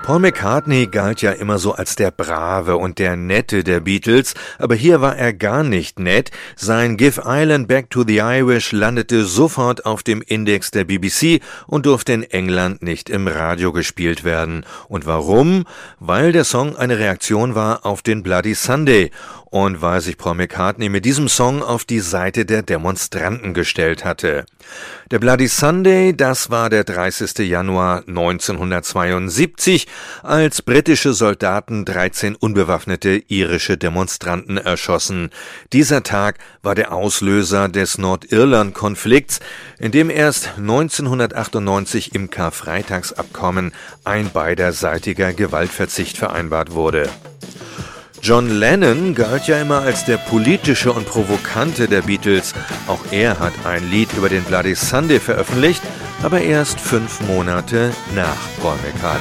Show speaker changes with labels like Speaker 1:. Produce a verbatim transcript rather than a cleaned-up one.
Speaker 1: Paul McCartney galt ja immer so als der Brave und der Nette der Beatles, aber hier war er gar nicht nett. Sein Give Ireland Back to the Irish landete sofort auf dem Index der B B C und durfte in England nicht im Radio gespielt werden. Und warum? Weil der Song eine Reaktion war auf den Bloody Sunday und weil sich Paul McCartney mit diesem Song auf die Seite der Demonstranten gestellt hatte. Der Bloody Sunday, das war der dreißigste Januar neunzehnhundertzweiundsiebzig, als britische Soldaten dreizehn unbewaffnete irische Demonstranten erschossen. Dieser Tag war der Auslöser des Nordirland-Konflikts, in dem erst neunzehnhundertachtundneunzig im Karfreitagsabkommen ein beiderseitiger Gewaltverzicht vereinbart wurde. John Lennon galt ja immer als der politische und provokante der Beatles. Auch er hat ein Lied über den Bloody Sunday veröffentlicht, aber erst fünf Monate nach Paul McCartney.